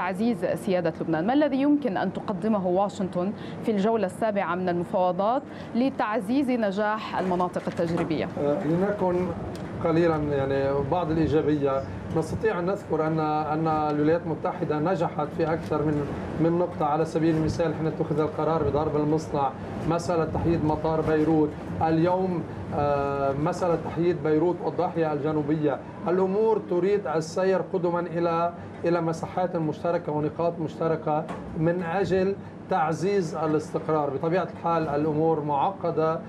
تعزيز سيادة لبنان. ما الذي يمكن أن تقدمه واشنطن في الجولة السابعة من المفاوضات لتعزيز نجاح المناطق التجريبية؟ لنكن قليلا بعض الإيجابية. نستطيع أن نذكر أن الولايات المتحدة نجحت في أكثر من نقطة. على سبيل المثال حين اتخذ القرار بضرب المصنع، مسألة تحييد مطار بيروت، اليوم مسألة تحييد بيروت والضاحية الجنوبية. الأمور تريد السير قدما إلى مساحات مشتركة ونقاط مشتركة من أجل تعزيز الاستقرار. بطبيعة الحال الأمور معقدة،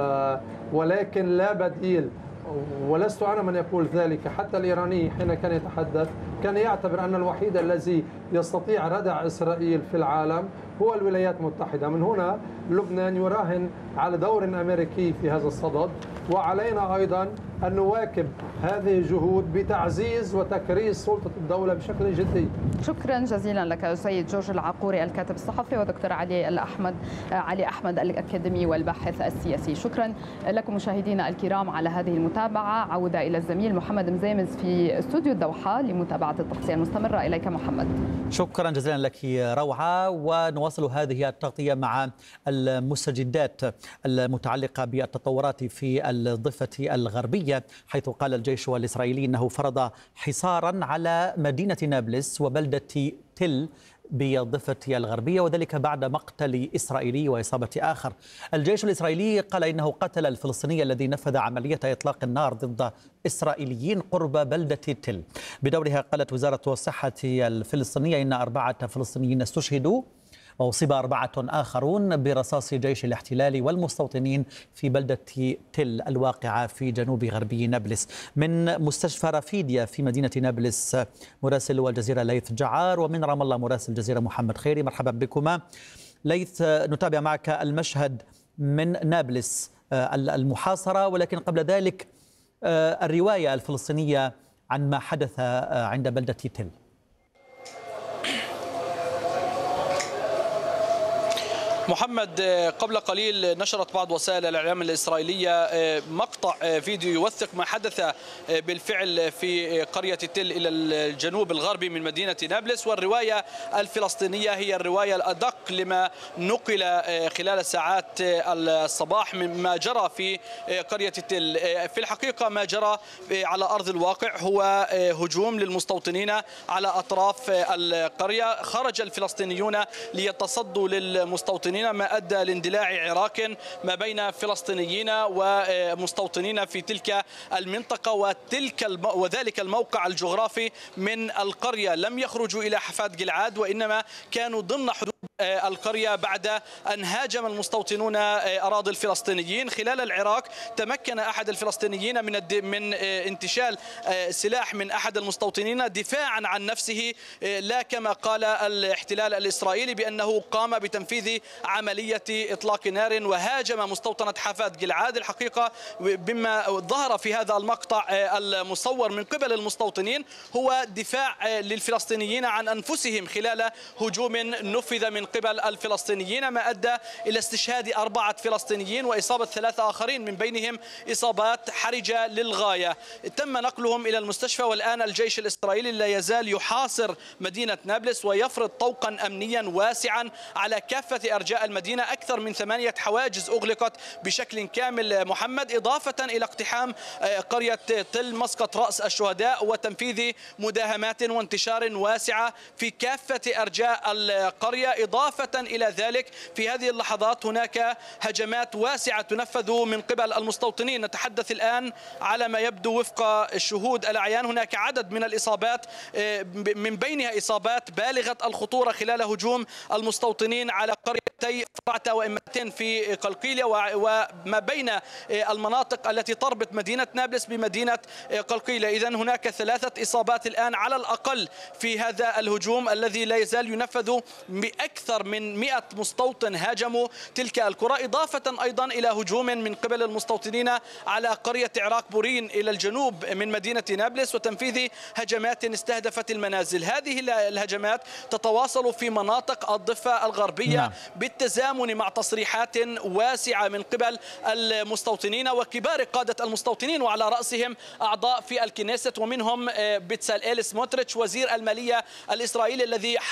ولكن لا بديل. ولست أنا من يقول ذلك، حتى الإيراني حين كان يتحدث كان يعتبر أن الوحيد الذي يستطيع ردع إسرائيل في العالم هو الولايات المتحدة. من هنا لبنان يراهن على دور أمريكي في هذا الصدد، وعلينا أيضا أن نواكب هذه الجهود بتعزيز وتكريس سلطة الدولة بشكل جدي. شكرا جزيلا لك سيد جورج العقوري الكاتب الصحفي، ودكتور علي أحمد الأكاديمي والباحث السياسي. شكرا لكم مشاهدينا الكرام على هذه المتابعة. عودة إلى الزميل محمد مزيمز في استوديو الدوحة لمتابعة التغطية المستمرة. إليك محمد. شكرا جزيلا لك روعة، ونواصل هذه التغطية مع المستجدات المتعلقة بالتطورات في الضفة الغربية، حيث قال الجيش الإسرائيلي أنه فرض حصارا على مدينة نابلس وبلدة تل بالضفة الغربية، وذلك بعد مقتل إسرائيلي وإصابة آخر. الجيش الإسرائيلي قال إنه قتل الفلسطيني الذي نفذ عملية إطلاق النار ضد إسرائيليين قرب بلدة تل. بدورها قالت وزارة الصحة الفلسطينية إن 4 فلسطينيين استشهدوا وأصيب 4 آخرون برصاص جيش الاحتلال والمستوطنين في بلدة تل الواقعة في جنوب غربي نابلس. من مستشفى رافيديا في مدينة نابلس مراسل الجزيرة ليث جعار، ومن رام الله مراسل الجزيرة محمد خيري. مرحبا بكما. ليث، نتابع معك المشهد من نابلس المحاصرة، ولكن قبل ذلك الرواية الفلسطينية عن ما حدث عند بلدة تل. محمد، قبل قليل نشرت بعض وسائل الإعلام الإسرائيلية مقطع فيديو يوثق ما حدث بالفعل في قرية تل إلى الجنوب الغربي من مدينة نابلس، والرواية الفلسطينية هي الرواية الأدق لما نقل خلال ساعات الصباح مما جرى في قرية تل. في الحقيقة ما جرى على أرض الواقع هو هجوم للمستوطنين على أطراف القرية. خرج الفلسطينيون ليتصدوا للمستوطنين، ما أدى لاندلاع عراك ما بين فلسطينيين ومستوطنين في تلك المنطقة وذلك الموقع الجغرافي من القرية. لم يخرجوا إلى حفاد جلعاد، وإنما كانوا ضمن حدود القرية بعد أن هاجم المستوطنون أراضي الفلسطينيين. خلال العراك تمكن أحد الفلسطينيين من انتشال سلاح من أحد المستوطنين دفاعا عن نفسه، لا كما قال الاحتلال الإسرائيلي بأنه قام بتنفيذ عملية إطلاق نار وهاجم مستوطنة حفاد جلعاد. الحقيقة بما ظهر في هذا المقطع المصور من قبل المستوطنين هو دفاع للفلسطينيين عن أنفسهم خلال هجوم نفذ من قبل الفلسطينيين، ما أدى إلى استشهاد 4 فلسطينيين وإصابة 3 آخرين، من بينهم إصابات حرجة للغاية. تم نقلهم إلى المستشفى، والآن الجيش الإسرائيلي لا يزال يحاصر مدينة نابلس ويفرض طوقا أمنيا واسعا على كافة أرجاء المدينة. أكثر من 8 حواجز أغلقت بشكل كامل محمد، إضافة إلى اقتحام قرية تل مسقط رأس الشهداء وتنفيذ مداهمات وانتشار واسعة في كافة أرجاء القرية. إضافة إلى ذلك في هذه اللحظات هناك هجمات واسعة تنفذ من قبل المستوطنين. نتحدث الآن على ما يبدو وفق الشهود الأعيان هناك عدد من الإصابات، من بينها إصابات بالغة الخطورة خلال هجوم المستوطنين على قريتي فرعتة وإمتين في قلقيلية وما بين المناطق التي تربط مدينة نابلس بمدينة قلقيلية. إذن هناك 3 إصابات الآن على الأقل في هذا الهجوم الذي لا يزال ينفذ بأكثر من 100 مستوطن هاجموا تلك القرى، إضافة أيضا إلى هجوم من قبل المستوطنين على قرية عراق بورين إلى الجنوب من مدينة نابلس وتنفيذ هجمات استهدفت المنازل. هذه الهجمات تتواصل في مناطق الضفة الغربية بالتزامن مع تصريحات واسعة من قبل المستوطنين وكبار قادة المستوطنين، وعلى رأسهم أعضاء في الكنيست ومنهم بتساليل سموتريتش وزير المالية الإسرائيلي الذي